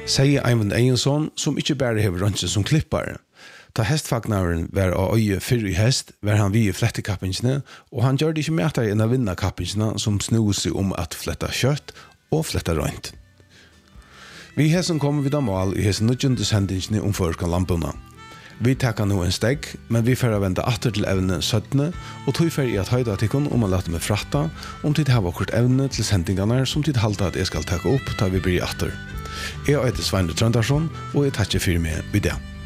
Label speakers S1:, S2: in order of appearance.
S1: Sier Eivind Egilson, som ikke bare hever røntgen som klippare. Ta hestfagnaren var av øye fyrr i hest, var han vi i flettekappingene, og han gjør det ikke mer enn å vinne kappingene som snur seg om at fletta kjøtt og fletta rønt. Vi hessen kommer vid mål i hessen nødgjende sendingene om førskan lampuna. Vi takker nå en steg, men vi får vente atter til evne 17, og tog for i at høyda tikkun om å late meg fratta, om tid har akkurat evne til sendingene som tid halta at jeg skal takke opp, da vi blir atter. Jeg heter Svein Trøndarsson, og jeg takker for meg vid det.